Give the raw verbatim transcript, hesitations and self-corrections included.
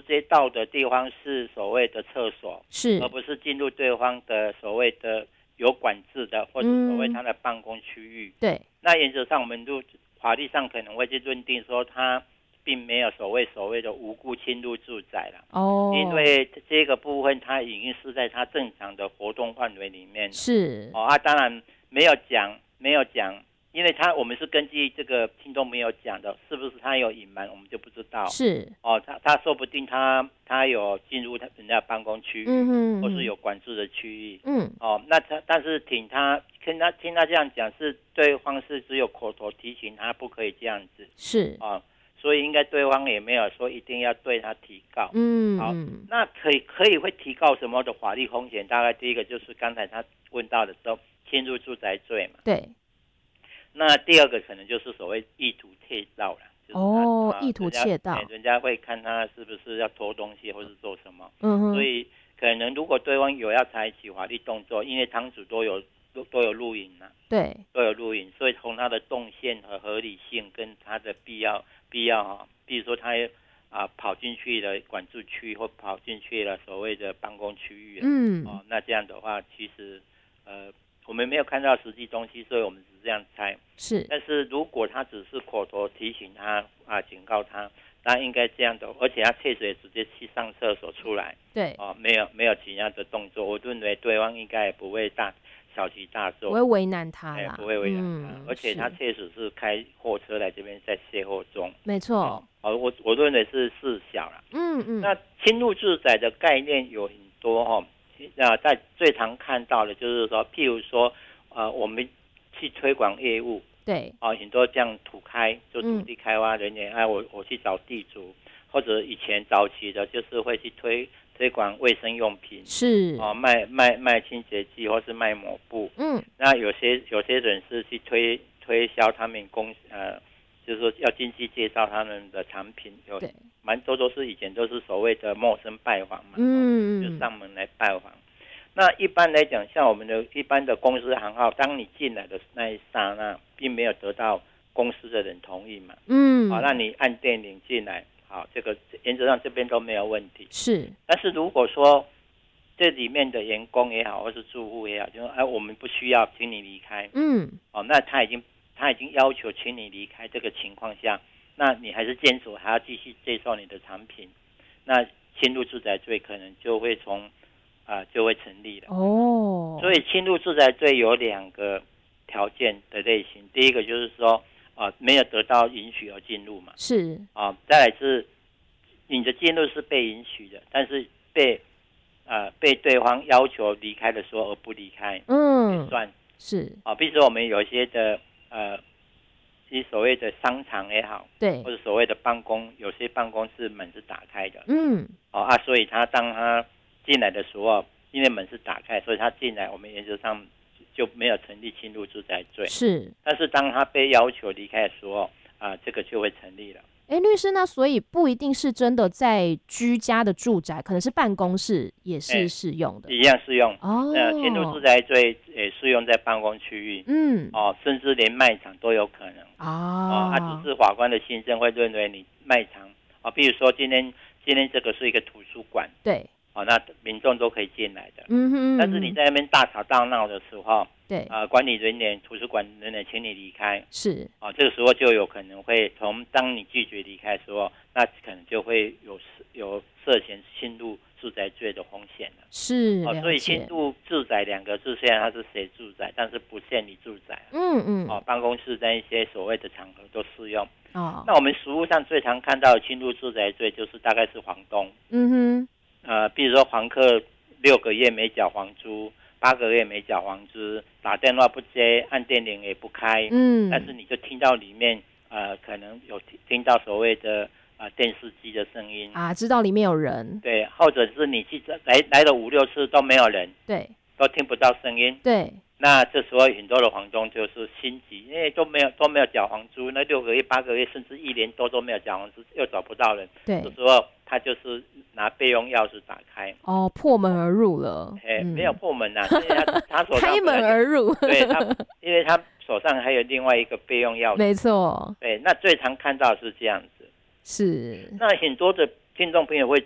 接到的地方是所谓的厕所， 是， 而不是进入对方的所谓的有管制的或者所谓他的办公区域。 嗯、对， 那原则上我们就法律上可能会去认定说他并没有所谓所谓的无故侵入住宅了。哦，因为这个部分他已经是在他正常的活动范围里面了。 是。 哦啊，当然没有讲没有讲。因为他我们是根据这个听众没有讲的，是不是他有隐瞒，我们就不知道。是哦，他他说不定他他有进入他人家办公区域，嗯哼嗯，或是有管制的区域，嗯，哦，那他但是听他听他听他这样讲，是对方是只有口头提醒他不可以这样子，是哦，所以应该对方也没有说一定要对他提告，嗯，好，那可以可以会提告什么的法律风险？大概第一个就是刚才他问到的时候，侵入住宅罪嘛，对。那第二个可能就是所谓意图窃盗了，就是哦，意图窃盗，人家会看他是不是要偷东西或是做什么，嗯哼，所以可能如果对方有要采取法律动作，因为堂主都有都都有录影啊，对，都有录影，所以从他的动线和合理性跟他的必要必要哈，比如说他啊跑进去了管制区或跑进去了所谓的办公区域，嗯，哦，那这样的话其实呃。我们没有看到实际东西，所以我们只是这样猜。是，但是如果他只是口头提醒他啊，警告他，他应该这样的，而且他确实也直接去上厕所出来。对，哦，没有没有其他的动作，我认为对方应该也不会大小题大做， 不会为难他啦， 不会为难他，嗯、而且他确实是开货车来这边在卸货中。没错，哦，我我认为是事小了。嗯嗯，那侵入住宅的概念有很多哈、哦。那在最常看到的就是说，譬如说，呃，我们去推广业务，对，啊、呃，很多这样土开，就土地开发人员，哎、嗯，我我去找地主，或者以前早期的，就是会去推推广卫生用品，是，啊、呃，卖卖卖清洁剂或是卖抹布，嗯，那有些有些人是去推推销他们公呃。就是说要进去介绍他们的产品，有蛮多都是以前都是所谓的陌生拜访嘛，嗯，就上门来拜访。那一般来讲，像我们的一般的公司行号，当你进来的那一刹那，并没有得到公司的人同意嘛，嗯，好，那你按电铃进来，好，这个原则上这边都没有问题。是，但是如果说这里面的员工也好，或是住户也好，就说哎，我们不需要，请你离开，嗯，哦，那他已经。他已经要求请你离开，这个情况下，那你还是坚持还要继续介绍你的产品，那侵入住宅罪可能就会从啊、呃、就会成立了。哦，所以侵入住宅罪有两个条件的类型，第一个就是说啊、呃、没有得到允许而进入嘛，是啊、呃，再来是你的进入是被允许的，但是被呃被对方要求离开的时候而不离开，嗯，也算是啊，比如说我们有一些的。呃，以所谓的商场也好，对，或者所谓的办公，有些办公室门是打开的，嗯，哦啊，所以他当他进来的时候，因为门是打开，所以他进来，我们原则上就没有成立侵入住宅罪，是，但是当他被要求离开的时候，啊、呃，这个就会成立了。 哎，律师，那所以不一定是真的在居家的住宅，可能是办公室也是适用的， 一样适用。哦，呃，侵入住宅罪也适用在办公区域，嗯，哦，甚至连卖场都有可能。哦，哦，啊，只是法官的心证会认为你卖场，啊，比如说今天今天这个是一个图书馆，对，哦，那民众都可以进来的，嗯哼，但是你在那边大吵大闹的时候。对，啊、呃，管理人员、图书馆人员，请你离开。是，啊、呃，这个时候就有可能会从当你拒绝离开的时候，那可能就会有有涉嫌侵入住宅罪的风险了。是，哦、呃，所以侵入住宅两个字，虽然它是写住宅，但是不限于住宅。嗯嗯。哦、呃，办公室在一些所谓的场合都适用。哦。那我们实务上最常看到的侵入住宅罪，就是大概是房东。嗯哼。呃，比如说房客六个月没缴房租。八个月没缴房租，打电话不接，按电铃也不开，嗯，但是你就听到里面呃，可能有听到所谓的呃电视机的声音啊，知道里面有人， 对，或者是你去来来了五六次都没有人，对，都听不到声音，对，那这时候很多的房东就是心急，因为都没有都没有缴房租，那六个月、八个月甚至一年多都没有缴房租，又找不到人，对，这时候他就是拿备用钥匙打开， 哦，破门而入了， 哎、嗯，没有破门啊，因为他他手上开门而入， 对他，因为他手上还有另外一个备用钥匙， 没错， 对，那最常看到的是这样子， 是， 那很多的听众朋友会